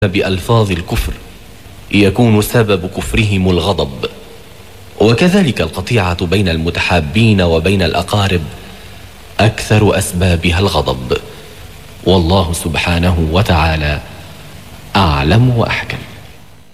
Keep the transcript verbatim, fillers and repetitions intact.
بألفاظ الكفر يكون سبب كفرهم الغضب، وكذلك القطيعة بين المتحابين وبين الأقارب أكثر أسبابها الغضب. والله سبحانه وتعالى أعلم وأحكم.